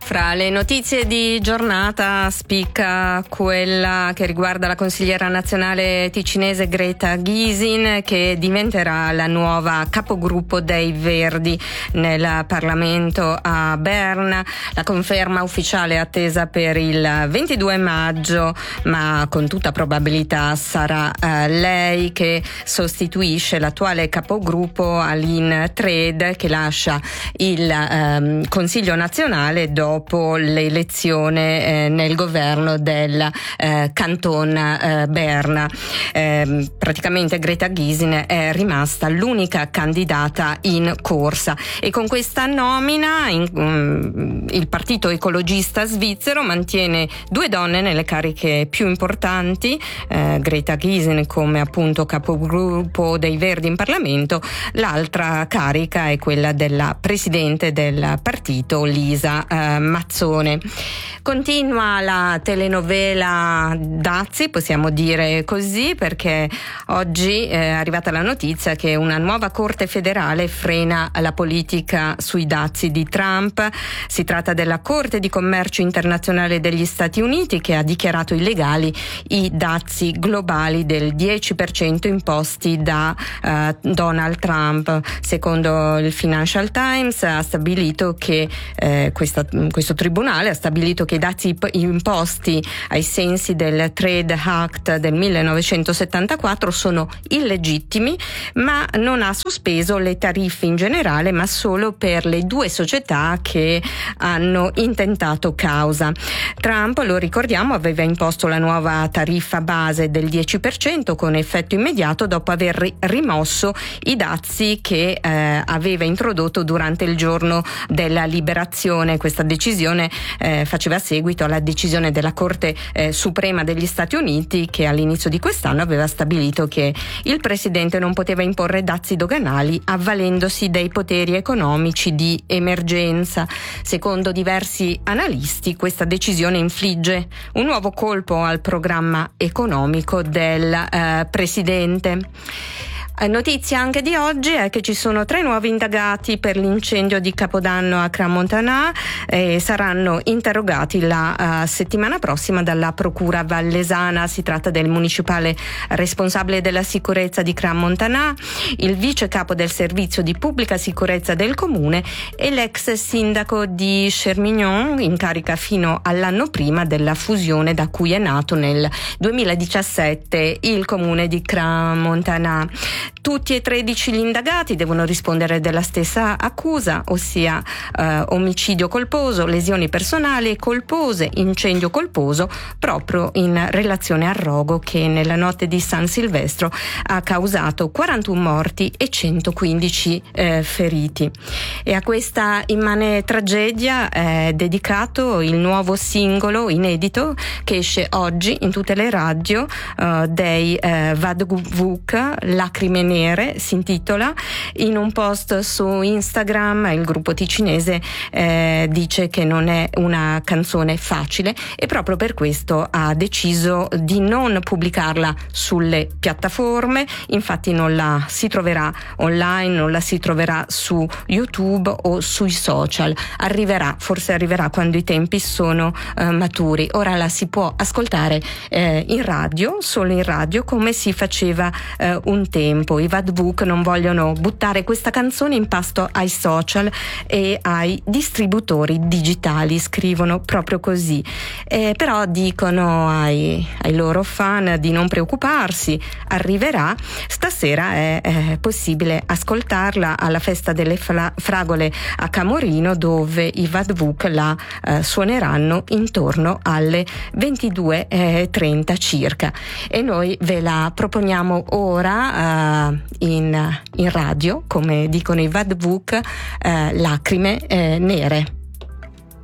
Fra le notizie di giornata spicca quella che riguarda la consigliera nazionale ticinese Greta Gysin, che diventerà la nuova capogruppo dei Verdi nel Parlamento a Berna. La conferma ufficiale è attesa per il 22 maggio, ma con tutta probabilità sarà lei che sostituisce l'attuale capogruppo Aline Tred, che lascia il Consiglio nazionale dopo l'elezione nel governo del Canton Berna. Praticamente Greta Gysin è rimasta l'unica candidata in corsa, e con questa nomina il partito ecologista svizzero mantiene due donne nelle cariche più importanti, Greta Gysin come appunto capogruppo dei Verdi in Parlamento. L'altra carica è quella della presidente del partito, Lisa Mazzone. Continua la telenovela dazi, possiamo dire così, perché oggi è arrivata la notizia che una nuova Corte federale frena la politica sui dazi di Trump. Si tratta della Corte di Commercio Internazionale degli Stati Uniti, che ha dichiarato illegali i dazi globali del 10% imposti da Donald Trump. Secondo il Financial Times ha stabilito che questo tribunale ha stabilito che i dazi imposti ai sensi del Trade Act del 1974 sono illegittimi, ma non ha sospeso le tariffe in generale, ma solo per le due società che hanno intentato causa. Trump, lo ricordiamo, aveva imposto la nuova tariffa base del 10% con effetto immediato dopo aver rimosso i dazi che aveva introdotto durante il giorno della liberazione. Questa decisione faceva seguito alla decisione della Corte Suprema degli Stati Uniti, che all'inizio di quest'anno aveva stabilito che il presidente non poteva imporre dazi doganali avvalendosi dei poteri economici di emergenza. Secondo diversi analisti, questa decisione infligge un nuovo colpo al programma economico del presidente. Notizia anche di oggi è che ci sono 3 nuovi indagati per l'incendio di Capodanno a Crans-Montana e saranno interrogati la settimana prossima dalla Procura Vallesana. Si tratta del municipale responsabile della sicurezza di Crans-Montana, il vice capo del servizio di pubblica sicurezza del comune e l'ex sindaco di Chermignon, in carica fino all'anno prima della fusione da cui è nato nel 2017 il comune di Crans-Montana. Tutti e 13 gli indagati devono rispondere della stessa accusa, ossia omicidio colposo, lesioni personali colpose, incendio colposo, proprio in relazione al rogo che nella notte di San Silvestro ha causato 41 morti e 115 feriti. E a questa immane tragedia è dedicato il nuovo singolo inedito che esce oggi in tutte le radio dei Vadvuk, Lacrime Nere si intitola. In un post su Instagram il gruppo ticinese dice che non è una canzone facile e proprio per questo ha deciso di non pubblicarla sulle piattaforme. Infatti non la si troverà online, non la si troverà su YouTube o sui social. Forse arriverà quando i tempi sono maturi. Ora la si può ascoltare in radio, solo in radio, come si faceva un tempo. I Vadvuk non vogliono buttare questa canzone in pasto ai social e ai distributori digitali, scrivono proprio così. Però dicono ai loro fan di non preoccuparsi, arriverà. Stasera è possibile ascoltarla alla festa delle fragole a Camorino, dove i Vadvuk la suoneranno intorno alle 22:30 circa, e noi ve la proponiamo ora in radio, come dicono i Vadvuk, Lacrime Nere.